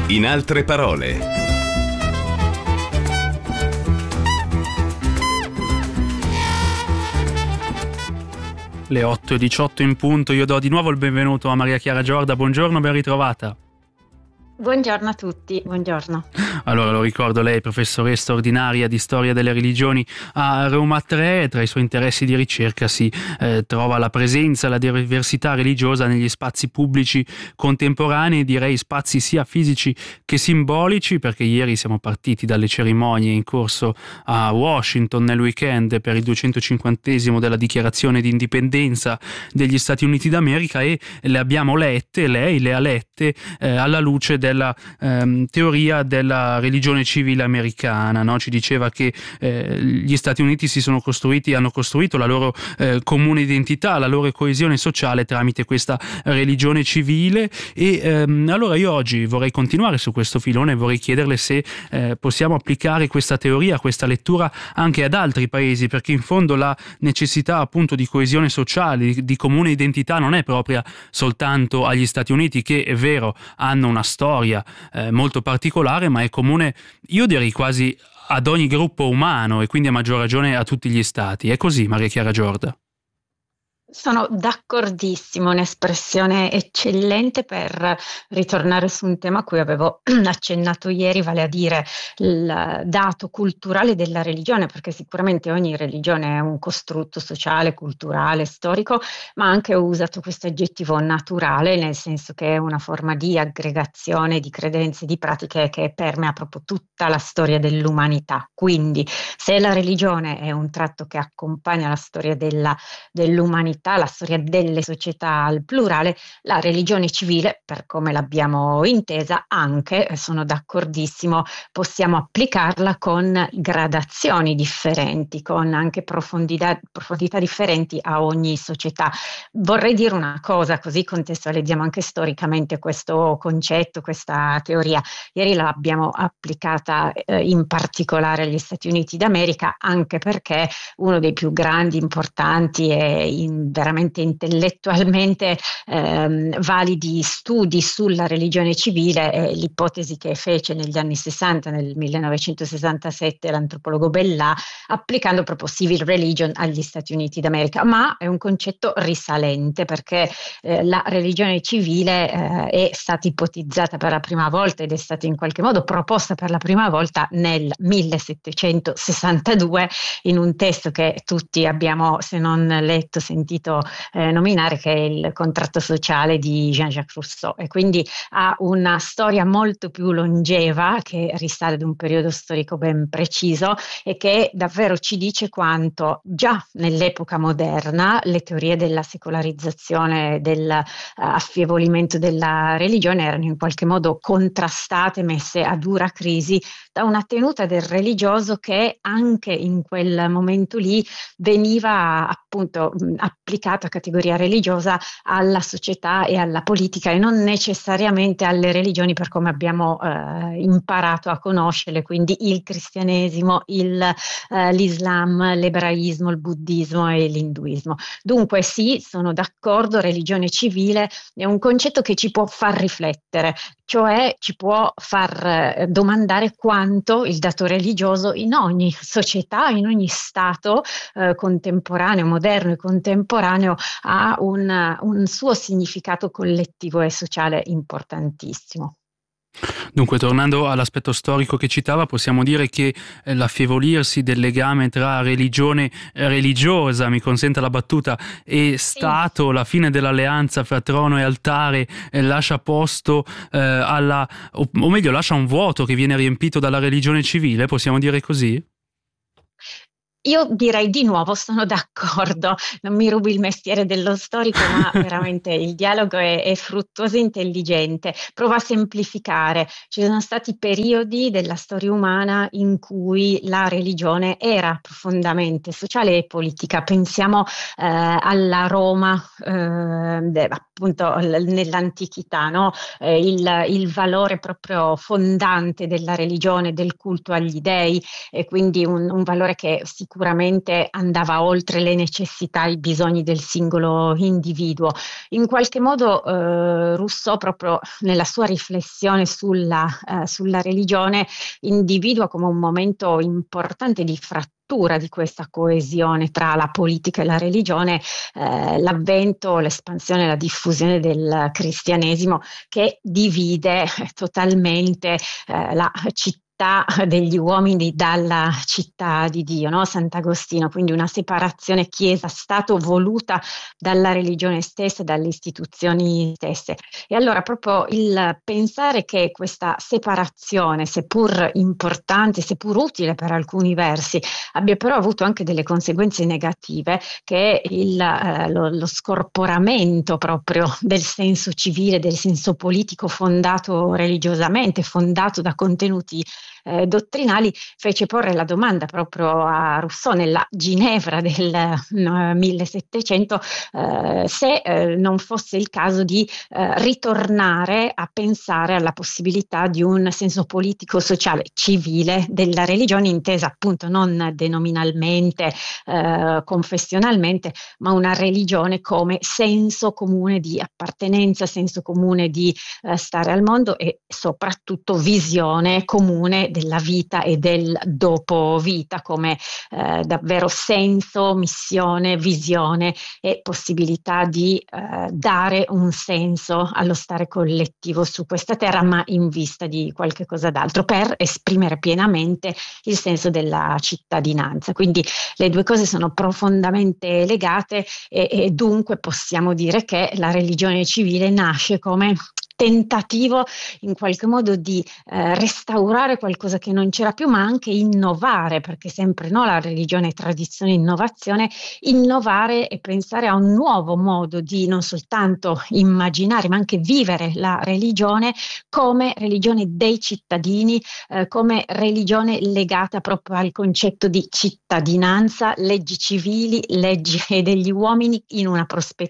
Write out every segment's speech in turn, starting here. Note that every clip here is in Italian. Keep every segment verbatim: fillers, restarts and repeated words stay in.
In altre parole. Le otto e diciotto in punto, io do di nuovo il benvenuto a Maria Chiara Giorda. Buongiorno, ben ritrovata. Buongiorno a tutti, buongiorno. Allora, lo ricordo, lei è professoressa ordinaria di storia delle religioni a Roma tre. Tra i suoi interessi di ricerca si eh, trova la presenza e la diversità religiosa negli spazi pubblici contemporanei, direi spazi sia fisici che simbolici, perché ieri siamo partiti dalle cerimonie in corso a Washington nel weekend per il duecentocinquantesimo della dichiarazione di indipendenza degli Stati Uniti d'America, e le abbiamo lette, lei le ha lette eh, alla luce della ehm, teoria della religione civile americana, no? Ci diceva che eh, gli Stati Uniti si sono costruiti, hanno costruito la loro eh, comune identità, la loro coesione sociale tramite questa religione civile. E ehm, allora io oggi vorrei continuare su questo filone e vorrei chiederle se eh, possiamo applicare questa teoria, questa lettura anche ad altri paesi, perché in fondo la necessità appunto di coesione sociale, di, di comune identità non è propria soltanto agli Stati Uniti, che è vero hanno una storia eh, molto particolare, ma è comune, io direi quasi ad ogni gruppo umano, e quindi a maggior ragione a tutti gli stati. È così, Maria Chiara Giorda? Sono d'accordissimo, un'espressione eccellente per ritornare su un tema a cui avevo accennato ieri, vale a dire il dato culturale della religione, perché sicuramente ogni religione è un costrutto sociale, culturale, storico, ma anche ho usato questo aggettivo naturale, nel senso che è una forma di aggregazione di credenze, di pratiche che permea proprio tutta la storia dell'umanità. Quindi se la religione è un tratto che accompagna la storia della, dell'umanità, la storia delle società al plurale, la religione civile, per come l'abbiamo intesa, anche, sono d'accordissimo, possiamo applicarla con gradazioni differenti, con anche profondità, profondità differenti a ogni società. Vorrei dire una cosa, così contestualizziamo anche storicamente questo concetto, questa teoria. Ieri l'abbiamo applicata eh, in particolare agli Stati Uniti d'America, anche perché uno dei più grandi, importanti e in veramente intellettualmente ehm, validi studi sulla religione civile è l'ipotesi che fece negli anni sessanta, nel millenovecentosessantasette, l'antropologo Bellà, applicando proprio civil religion agli Stati Uniti d'America, ma è un concetto risalente, perché eh, la religione civile eh, è stata ipotizzata per la prima volta ed è stata in qualche modo proposta per la prima volta nel millesettecentosessantadue in un testo che tutti abbiamo, se non letto, sentito Eh, nominare, che è il contratto sociale di Jean-Jacques Rousseau, e quindi ha una storia molto più longeva, che risale ad un periodo storico ben preciso e che davvero ci dice quanto già nell'epoca moderna le teorie della secolarizzazione, dell'affievolimento uh, della religione erano in qualche modo contrastate, messe a dura crisi da una tenuta del religioso che anche in quel momento lì veniva appunto applicata, categoria religiosa, alla società e alla politica, e non necessariamente alle religioni per come abbiamo eh, imparato a conoscerle, quindi il cristianesimo, il, eh, l'Islam, l'ebraismo, il buddismo e l'induismo. Dunque sì, sono d'accordo, religione civile è un concetto che ci può far riflettere, cioè ci può far eh, domandare quanto il dato religioso in ogni società, in ogni stato eh, contemporaneo, moderno e contemporaneo, ha un, un suo significato collettivo e sociale importantissimo. Dunque, tornando all'aspetto storico che citava, possiamo dire che eh, l'affievolirsi del legame tra religione eh, religiosa, mi consenta la battuta, e Stato, sì, la fine dell'alleanza fra trono e altare eh, lascia posto eh, alla, o, o meglio lascia un vuoto che viene riempito dalla religione civile, possiamo dire così? Io direi di nuovo, sono d'accordo, non mi rubi il mestiere dello storico, ma veramente il dialogo è, è fruttuoso e intelligente. Provo a semplificare. Ci sono stati periodi della storia umana in cui la religione era profondamente sociale e politica. Pensiamo eh, alla Roma, eh, de, appunto nell'antichità, no? eh, il, il valore proprio fondante della religione, del culto agli dei, e quindi un, un valore che sicuramente sicuramente andava oltre le necessità, i bisogni del singolo individuo. In qualche modo eh, Rousseau, proprio nella sua riflessione sulla, eh, sulla religione, individua come un momento importante di frattura di questa coesione tra la politica e la religione, eh, l'avvento, l'espansione, la diffusione del cristianesimo, che divide totalmente eh, la città degli uomini dalla città di Dio, no? Sant'Agostino, quindi una separazione Chiesa-Stato voluta dalla religione stessa, dalle istituzioni stesse. E allora proprio il pensare che questa separazione, seppur importante, seppur utile per alcuni versi, abbia però avuto anche delle conseguenze negative, che è il, eh, lo, lo scorporamento proprio del senso civile, del senso politico fondato religiosamente, fondato da contenuti Eh, dottrinali, fece porre la domanda proprio a Rousseau nella Ginevra del eh, millesettecento eh, se eh, non fosse il caso di eh, ritornare a pensare alla possibilità di un senso politico, sociale, civile della religione, intesa appunto non denominalmente, eh, confessionalmente, ma una religione come senso comune di appartenenza, senso comune di eh, stare al mondo e soprattutto visione comune della vita e del dopo vita, come eh, davvero senso, missione, visione e possibilità di eh, dare un senso allo stare collettivo su questa terra, ma in vista di qualche cosa d'altro, per esprimere pienamente il senso della cittadinanza. Quindi le due cose sono profondamente legate e, e dunque possiamo dire che la religione civile nasce come tentativo in qualche modo di eh, restaurare qualcosa che non c'era più, ma anche innovare, perché sempre no, la religione è tradizione e innovazione, innovare e pensare a un nuovo modo di non soltanto immaginare, ma anche vivere la religione come religione dei cittadini, eh, come religione legata proprio al concetto di cittadinanza, leggi civili, leggi degli uomini in una prospettiva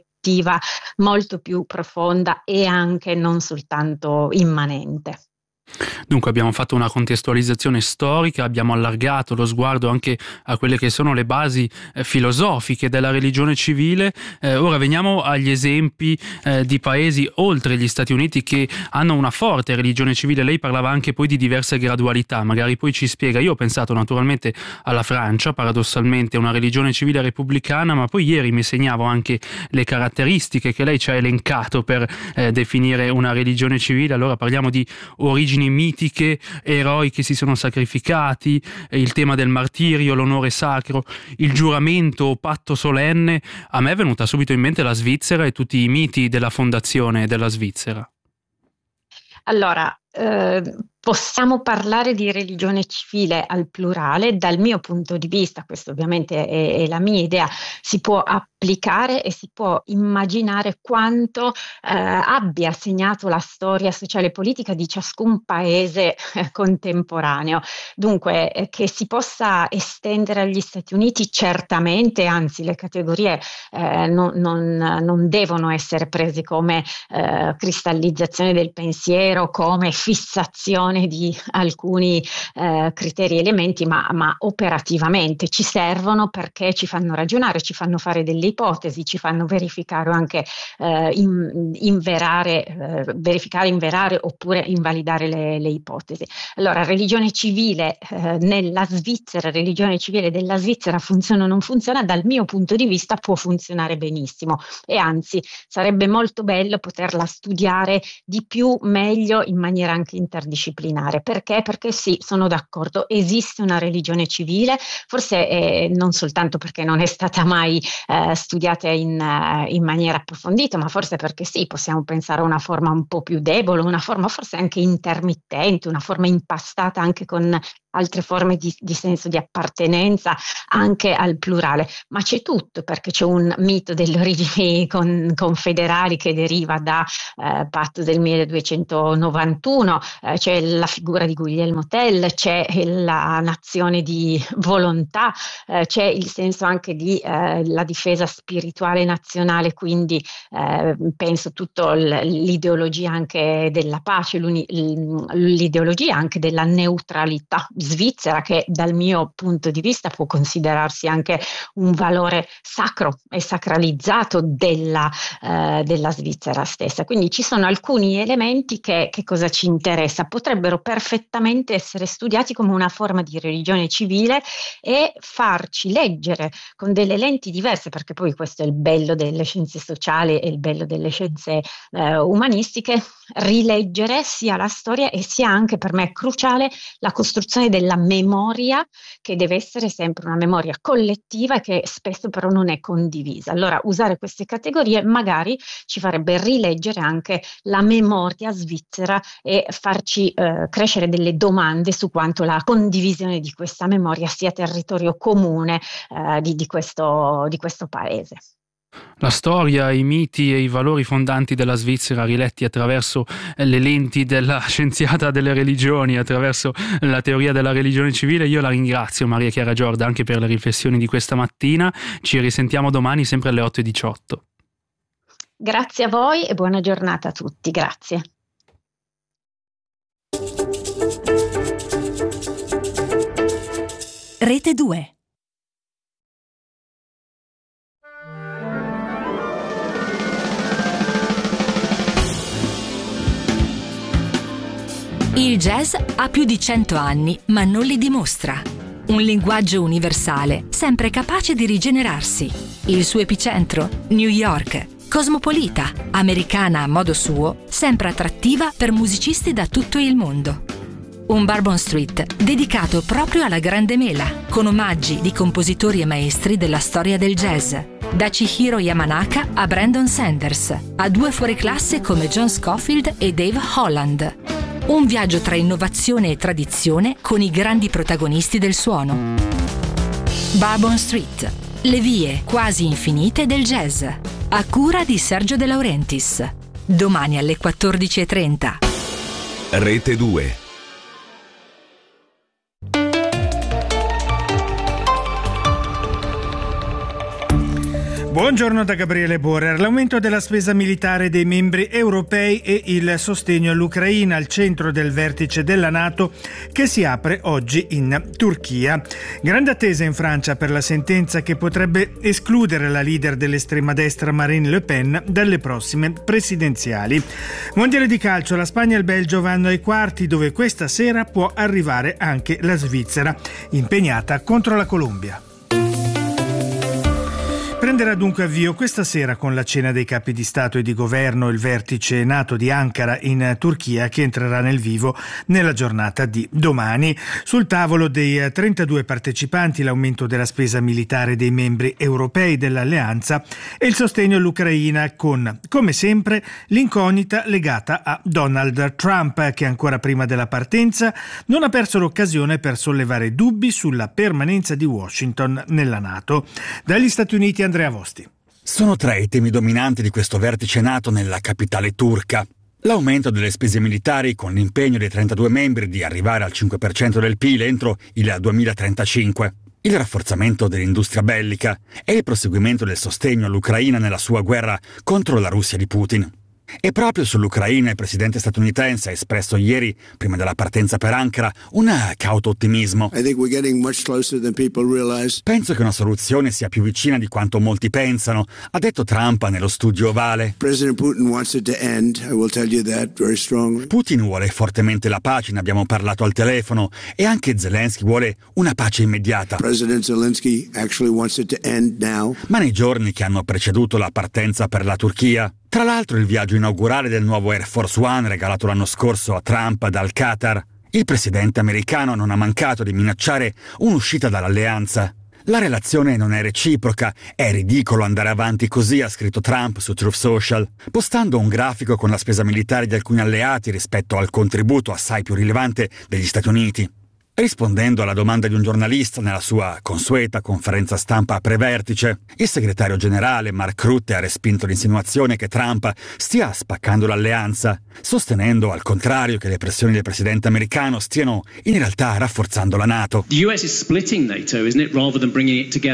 molto più profonda e anche non soltanto immanente. Dunque abbiamo fatto una contestualizzazione storica, abbiamo allargato lo sguardo anche a quelle che sono le basi eh, filosofiche della religione civile. Eh, ora veniamo agli esempi eh, di paesi oltre gli Stati Uniti che hanno una forte religione civile. Lei parlava anche poi di diverse gradualità, magari poi ci spiega. Io ho pensato naturalmente alla Francia, paradossalmente una religione civile repubblicana, ma poi ieri mi segnavo anche le caratteristiche che lei ci ha elencato per eh, definire una religione civile. Allora parliamo di origini mitiche, eroi che si sono sacrificati, il tema del martirio, l'onore sacro, il giuramento o patto solenne. A me è venuta subito in mente la Svizzera e tutti i miti della fondazione della Svizzera. Allora, eh, possiamo parlare di religione civile al plurale. Dal mio punto di vista, questo ovviamente è, è la mia idea, si può applicare e si può immaginare quanto eh, abbia segnato la storia sociale e politica di ciascun paese eh, contemporaneo. Dunque, eh, che si possa estendere agli Stati Uniti, certamente, anzi le categorie eh, non, non, non devono essere prese come eh, cristallizzazione del pensiero, come fissazione di alcuni eh, criteri e elementi, ma, ma operativamente ci servono perché ci fanno ragionare, ci fanno fare delle ipotesi, ci fanno verificare anche eh, in, inverare, eh, verificare, inverare oppure invalidare le, le ipotesi. Allora, religione civile eh, nella Svizzera, religione civile della Svizzera funziona o non funziona? Dal mio punto di vista può funzionare benissimo e anzi sarebbe molto bello poterla studiare di più, meglio, in maniera anche interdisciplinare. Perché? Perché sì, sono d'accordo, esiste una religione civile, forse eh, non soltanto perché non è stata mai eh, studiata in, uh, in maniera approfondita, ma forse perché sì, possiamo pensare a una forma un po' più debole, una forma forse anche intermittente, una forma impastata anche con altre forme di, di senso di appartenenza anche al plurale, ma c'è tutto, perché c'è un mito delle origini con, confederali che deriva da eh, patto del milleduecentonovantuno, eh, c'è la figura di Guglielmo Tell, c'è la nazione di volontà, eh, c'è il senso anche di eh, la difesa spirituale nazionale, quindi eh, penso tutto l'ideologia anche della pace, l'ideologia anche della neutralità svizzera, che dal mio punto di vista può considerarsi anche un valore sacro e sacralizzato della, eh, della Svizzera stessa. Quindi ci sono alcuni elementi che, che cosa ci interessa, potrebbero perfettamente essere studiati come una forma di religione civile e farci leggere con delle lenti diverse, perché poi questo è il bello delle scienze sociali e il bello delle scienze eh, umanistiche, rileggere sia la storia e sia anche, per me cruciale, la costruzione della memoria, che deve essere sempre una memoria collettiva che spesso però non è condivisa. Allora usare queste categorie magari ci farebbe rileggere anche la memoria svizzera e farci eh, crescere delle domande su quanto la condivisione di questa memoria sia territorio comune eh, di, di, questo, di questo paese. La storia, i miti e i valori fondanti della Svizzera riletti attraverso le lenti della scienziata delle religioni, attraverso la teoria della religione civile. Io la ringrazio, Maria Chiara Giorda, anche per le riflessioni di questa mattina. Ci risentiamo domani sempre alle otto e diciotto. Grazie a voi e buona giornata a tutti. Grazie. Rete due. Il jazz ha più di cento anni, ma non li dimostra. Un linguaggio universale, sempre capace di rigenerarsi. Il suo epicentro? New York. Cosmopolita, americana a modo suo, sempre attrattiva per musicisti da tutto il mondo. Un Bourbon Street dedicato proprio alla Grande Mela, con omaggi di compositori e maestri della storia del jazz. Da Chihiro Yamanaka a Brandon Sanders, a due fuoriclasse come John Scofield e Dave Holland. Un viaggio tra innovazione e tradizione con i grandi protagonisti del suono. Bourbon Street, le vie quasi infinite del jazz, a cura di Sergio De Laurentiis. Domani alle quattordici e trenta. Rete due. Buongiorno da Gabriele Borer. L'aumento della spesa militare dei membri europei e il sostegno all'Ucraina al centro del vertice della NATO che si apre oggi in Turchia. Grande attesa in Francia per la sentenza che potrebbe escludere la leader dell'estrema destra Marine Le Pen dalle prossime presidenziali. Mondiale di calcio, la Spagna e il Belgio vanno ai quarti, dove questa sera può arrivare anche la Svizzera, impegnata contro la Colombia. Prenderà dunque avvio questa sera con la cena dei capi di Stato e di Governo il vertice NATO di Ankara in Turchia, che entrerà nel vivo nella giornata di domani. Sul tavolo dei trentadue partecipanti l'aumento della spesa militare dei membri europei dell'alleanza e il sostegno all'Ucraina, con, come sempre, l'incognita legata a Donald Trump, che ancora prima della partenza non ha perso l'occasione per sollevare dubbi sulla permanenza di Washington nella NATO. Dagli Stati Uniti Andrea Vosti. Sono tre i temi dominanti di questo vertice NATO nella capitale turca. L'aumento delle spese militari, con l'impegno dei trentadue membri di arrivare al cinque per cento del P I L entro il duemilatrentacinque. Il rafforzamento dell'industria bellica e il proseguimento del sostegno all'Ucraina nella sua guerra contro la Russia di Putin. E proprio sull'Ucraina il presidente statunitense ha espresso ieri, prima della partenza per Ankara, un cauto ottimismo. Penso che una soluzione sia più vicina di quanto molti pensano, ha detto Trump nello studio ovale. Putin vuole fortemente la pace, ne abbiamo parlato al telefono, e anche Zelensky vuole una pace immediata. Ma nei giorni che hanno preceduto la partenza per la Turchia, tra l'altro il viaggio inaugurale del nuovo Air Force One regalato l'anno scorso a Trump dal Qatar, il presidente americano non ha mancato di minacciare un'uscita dall'alleanza. La relazione non è reciproca, è ridicolo andare avanti così, ha scritto Trump su Truth Social, postando un grafico con la spesa militare di alcuni alleati rispetto al contributo assai più rilevante degli Stati Uniti. Rispondendo alla domanda di un giornalista nella sua consueta conferenza stampa pre-vertice, il segretario generale Mark Rutte ha respinto l'insinuazione che Trump stia spaccando l'alleanza, sostenendo al contrario che le pressioni del presidente americano stiano in realtà rafforzando la NATO. The U S is splitting NATO, isn't it, rather than bringing it together?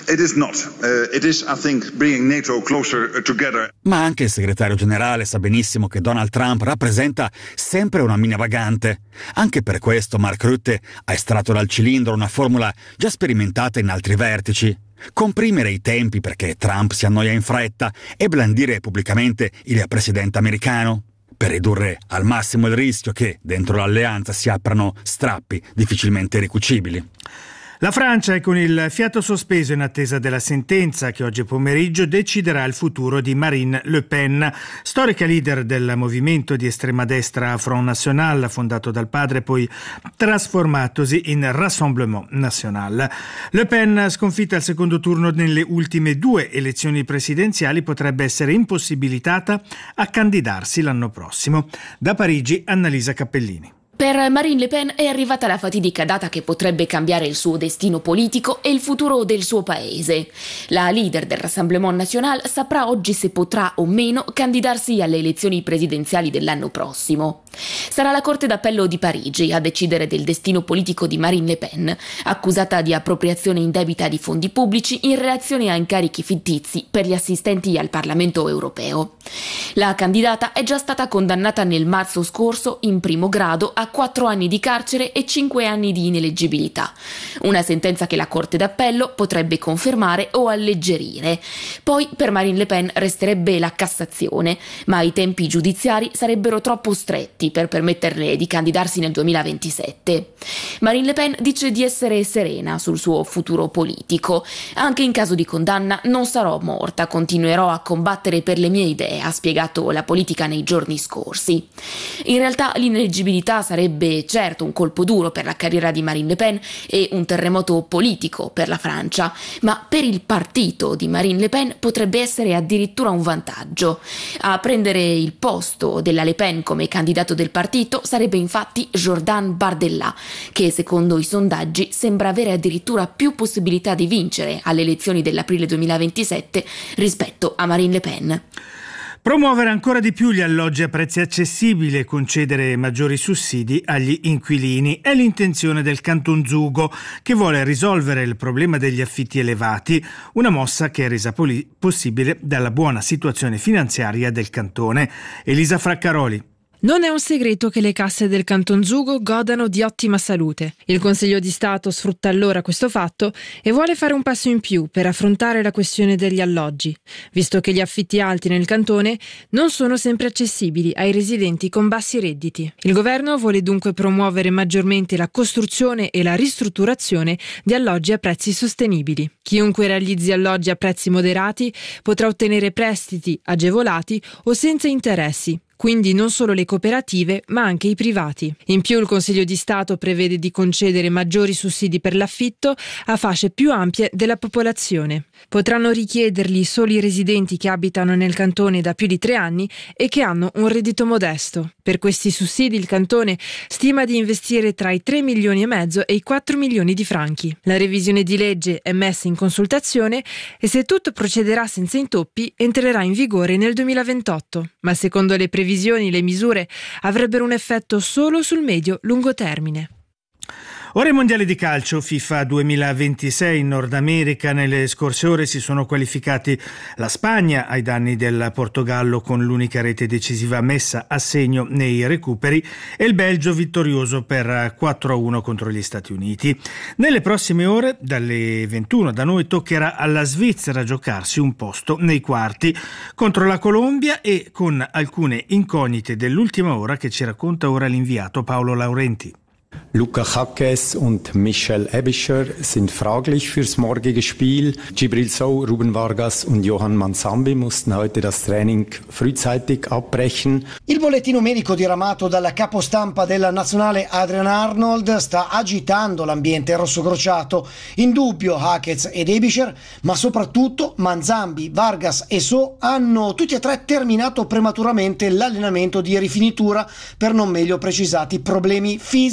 It is not. Uh, it is, I think, bringing NATO closer together. Ma anche il segretario generale sa benissimo che Donald Trump rappresenta sempre una mina vagante. Anche per questo Mark Rutte ha estratto dal cilindro una formula già sperimentata in altri vertici. Comprimere i tempi perché Trump si annoia in fretta e blandire pubblicamente il presidente americano, per ridurre al massimo il rischio che dentro l'alleanza si aprano strappi difficilmente ricucibili. La Francia è con il fiato sospeso in attesa della sentenza che oggi pomeriggio deciderà il futuro di Marine Le Pen, storica leader del movimento di estrema destra Front National, fondato dal padre poi trasformatosi in Rassemblement National. Le Pen, sconfitta al secondo turno nelle ultime due elezioni presidenziali, potrebbe essere impossibilitata a candidarsi l'anno prossimo. Da Parigi, Annalisa Cappellini. Per Marine Le Pen è arrivata la fatidica data che potrebbe cambiare il suo destino politico e il futuro del suo paese. La leader del Rassemblement National saprà oggi se potrà o meno candidarsi alle elezioni presidenziali dell'anno prossimo. Sarà la Corte d'Appello di Parigi a decidere del destino politico di Marine Le Pen, accusata di appropriazione indebita di fondi pubblici in relazione a incarichi fittizi per gli assistenti al Parlamento europeo. La candidata è già stata condannata nel marzo scorso in primo grado a quattro anni di carcere e cinque anni di ineleggibilità. Una sentenza che la Corte d'Appello potrebbe confermare o alleggerire. Poi per Marine Le Pen resterebbe la Cassazione, ma i tempi giudiziari sarebbero troppo stretti per permetterle di candidarsi nel duemilaventisette. Marine Le Pen dice di essere serena sul suo futuro politico. Anche in caso di condanna non sarò morta, continuerò a combattere per le mie idee, ha spiegato la politica nei giorni scorsi. In realtà l'ineleggibilità sarebbe certo un colpo duro per la carriera di Marine Le Pen e un terremoto politico per la Francia, ma per il partito di Marine Le Pen potrebbe essere addirittura un vantaggio. A prendere il posto della Le Pen come candidato del partito sarebbe infatti Jordan Bardella, che secondo i sondaggi sembra avere addirittura più possibilità di vincere alle elezioni dell'aprile duemilaventisette rispetto a Marine Le Pen. Promuovere ancora di più gli alloggi a prezzi accessibili e concedere maggiori sussidi agli inquilini è l'intenzione del Canton Zugo, che vuole risolvere il problema degli affitti elevati, una mossa che è resa poli- possibile dalla buona situazione finanziaria del cantone. Elisa Fraccaroli. Non è un segreto che le casse del Canton Zugo godano di ottima salute. Il Consiglio di Stato sfrutta allora questo fatto e vuole fare un passo in più per affrontare la questione degli alloggi, visto che gli affitti alti nel cantone non sono sempre accessibili ai residenti con bassi redditi. Il governo vuole dunque promuovere maggiormente la costruzione e la ristrutturazione di alloggi a prezzi sostenibili. Chiunque realizzi alloggi a prezzi moderati potrà ottenere prestiti agevolati o senza interessi. Quindi non solo le cooperative, ma anche i privati. In più il Consiglio di Stato prevede di concedere maggiori sussidi per l'affitto a fasce più ampie della popolazione. Potranno richiederli solo i residenti che abitano nel cantone da più di tre anni e che hanno un reddito modesto. Per questi sussidi il cantone stima di investire tra i tre milioni e mezzo e i quattro milioni di franchi. La revisione di legge è messa in consultazione e se tutto procederà senza intoppi entrerà in vigore nel duemilaventotto. Ma secondo le previsioni le misure avrebbero un effetto solo sul medio-lungo termine. Ora i mondiali di calcio FIFA duemilaventisei in Nord America. Nelle scorse ore si sono qualificati la Spagna ai danni del Portogallo con l'unica rete decisiva messa a segno nei recuperi e il Belgio vittorioso per quattro a uno contro gli Stati Uniti. Nelle prossime ore, dalle ventuno da noi, toccherà alla Svizzera giocarsi un posto nei quarti contro la Colombia e con alcune incognite dell'ultima ora che ci racconta ora l'inviato Paolo Laurenti. Luca Jaques und Michel Ebischer sind fraglich fürs morgige Spiel. Gibril Sow, Ruben Vargas und Johan Manzambi mussten heute das Training frühzeitig abbrechen. Il bollettino medico diramato dalla capostampa della nazionale Adrian Arnold sta agitando l'ambiente rossogrociato. In dubbio Jaques ed Ebischer, ma soprattutto Manzambi, Vargas e Sow hanno tutti e tre terminato prematuramente l'allenamento di rifinitura per non meglio precisati problemi fisici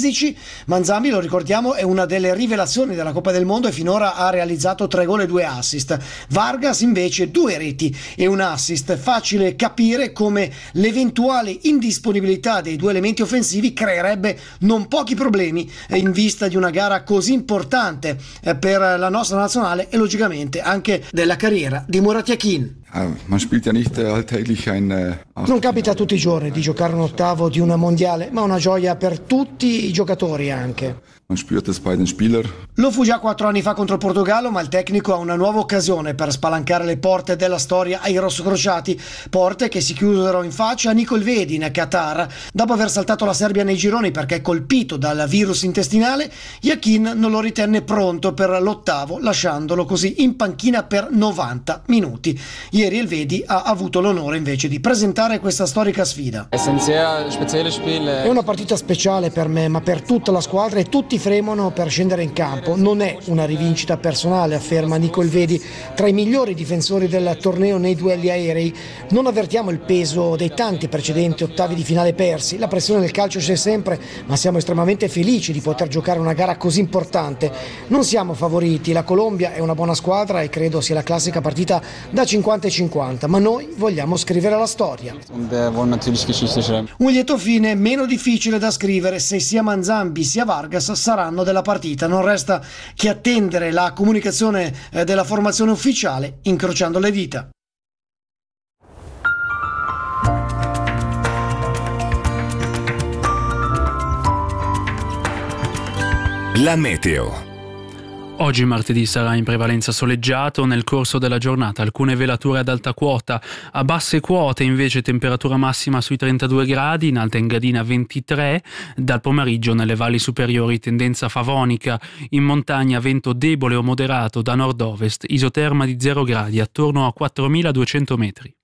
Manzambi, lo ricordiamo, è una delle rivelazioni della Coppa del Mondo e finora ha realizzato tre gol e due assist. Vargas invece due reti e un assist. Facile capire come l'eventuale indisponibilità dei due elementi offensivi creerebbe non pochi problemi in vista di una gara così importante per la nostra nazionale e logicamente anche della carriera di Murat Yakin. Non capita tutti i giorni di giocare un ottavo di una mondiale, ma una gioia per tutti i giocatori anche. Lo fu già quattro anni fa contro il Portogallo, ma il tecnico ha una nuova occasione per spalancare le porte della storia ai rossocrociati, porte che si chiusero in faccia a Nico Elvedi in Qatar. Dopo aver saltato la Serbia nei gironi perché colpito dal virus intestinale, Yakin non lo ritenne pronto per l'ottavo, lasciandolo così in panchina per novanta minuti. Ieri Elvedi ha avuto l'onore invece di presentare questa storica sfida. È una partita speciale per me, ma per tutta la squadra, e tutti fremono per scendere in campo. Non è una rivincita personale, afferma Nico Elvedi, tra i migliori difensori del torneo nei duelli aerei. Non avvertiamo il peso dei tanti precedenti ottavi di finale persi. La pressione del calcio c'è sempre, ma siamo estremamente felici di poter giocare una gara così importante. Non siamo favoriti, la Colombia è una buona squadra e credo sia la classica partita da cinquanta e cinquanta, ma noi vogliamo scrivere la storia. Un lieto fine meno difficile da scrivere se sia Manzambi sia Vargas saranno della partita. Non resta che attendere la comunicazione della formazione ufficiale, incrociando le dita. La meteo. Oggi martedì sarà in prevalenza soleggiato, nel corso della giornata alcune velature ad alta quota, a basse quote invece temperatura massima sui trentadue gradi, in Alta Engadina ventitré, dal pomeriggio nelle valli superiori tendenza favonica, in montagna vento debole o moderato da nord-ovest, isoterma di zero gradi attorno a quattromiladuecento metri.